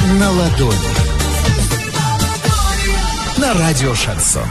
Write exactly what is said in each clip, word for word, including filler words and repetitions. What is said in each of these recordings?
на ладони. На радио Шансон.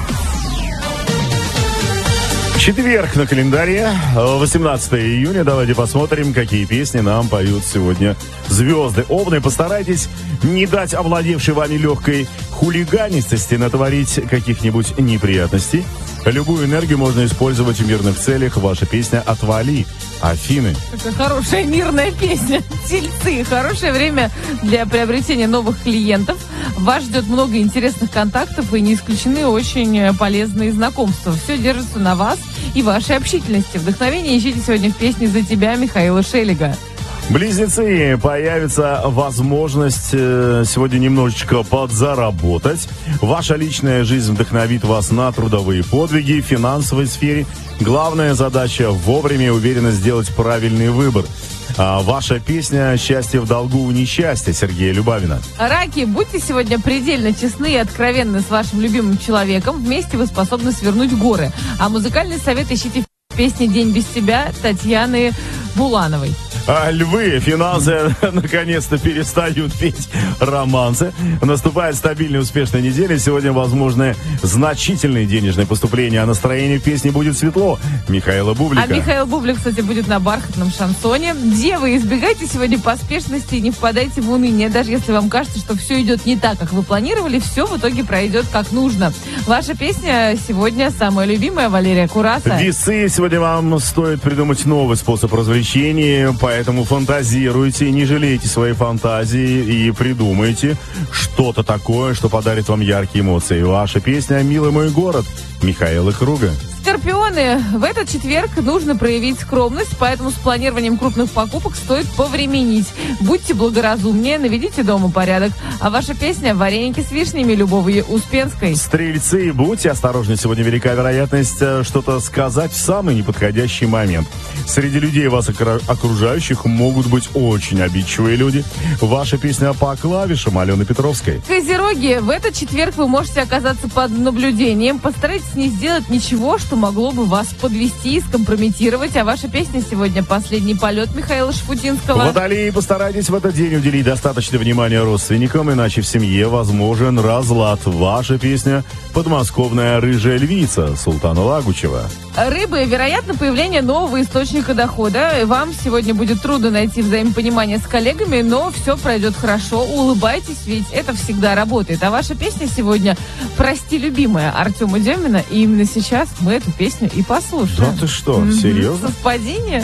Четверг на календаре, восемнадцатое июня. Давайте посмотрим, какие песни нам поют сегодня звезды. Овны, постарайтесь не дать овладевшей вами легкой хулиганистости натворить каких-нибудь неприятностей. Любую энергию можно использовать в мирных целях. Ваша песня «Отвали». Афины. Какая хорошая мирная песня. Тельцы. Хорошее время для приобретения новых клиентов. Вас ждет много интересных контактов и не исключены очень полезные знакомства. Все держится на вас и вашей общительности. Вдохновение ищите сегодня в песне «За тебя» Михаила Шелега. Близнецы, появится возможность сегодня немножечко подзаработать. Ваша личная жизнь вдохновит вас на трудовые подвиги в финансовой сфере. Главная задача – вовремя и уверенно сделать правильный выбор. А ваша песня «Счастье в долгу несчастье» Сергея Любавина. Раки, будьте сегодня предельно честны и откровенны с вашим любимым человеком. Вместе вы способны свернуть горы. А музыкальный совет ищите в песне «День без тебя» Татьяны Булановой. А львы, финансы наконец-то перестают петь романсы. Наступает стабильная успешная неделя. Сегодня возможны значительные денежные поступления, а настроение песни будет светло. Михаила Бублика. А Михаил Бублик, кстати, будет на бархатном шансоне. Девы, избегайте сегодня поспешности и не впадайте в уныние. Даже если вам кажется, что все идет не так, как вы планировали, все в итоге пройдет как нужно. Ваша песня сегодня самая любимая, Валерия Кураса. Весы, сегодня вам стоит придумать новый способ развлечения, поэтому фантазируйте, не жалейте своей фантазии и придумайте что-то такое, что подарит вам яркие эмоции. Ваша песня «Милый мой город» Михаила Круга. Скорпионы, в этот четверг нужно проявить скромность, поэтому с планированием крупных покупок стоит повременить. Будьте благоразумнее, наведите дома порядок. А ваша песня «Вареники с вишнями» Любови Успенской. Стрельцы, будьте осторожны, сегодня велика вероятность что-то сказать в самый неподходящий момент. Среди людей вас окружающих могут быть очень обидчивые люди. Ваша песня по клавишам Алены Петровской. Козероги, в этот четверг вы можете оказаться под наблюдением. Постарайтесь не сделать ничего, что могло бы вас подвести и скомпрометировать. А ваша песня сегодня «Последний полет» Михаила Шпутинского. Водолеи, постарайтесь в этот день уделить достаточно внимания родственникам, иначе в семье возможен разлад. Ваша песня «Подмосковная рыжая львица» Султана Лагучева. Рыбы, вероятно, появление нового источника дохода. Вам сегодня будет трудно найти взаимопонимание с коллегами, но все пройдет хорошо. Улыбайтесь, ведь это всегда работает. А ваша песня сегодня «Прости, любимая» Артема Демина. И именно сейчас мы эту песню и послушаем. Да ты что, серьезно? Совпадение?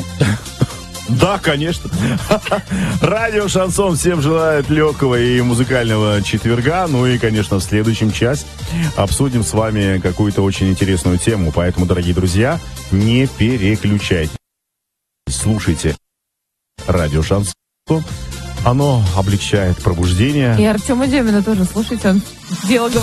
Да, конечно. Радио Шансон всем желает легкого и музыкального четверга. Ну и, конечно, в следующем часе обсудим с вами какую-то очень интересную тему. Поэтому, дорогие друзья, не переключайтесь. Слушайте Радио Шансон. Оно облегчает пробуждение. И Артема Демина тоже слушайте. Он дело говорит.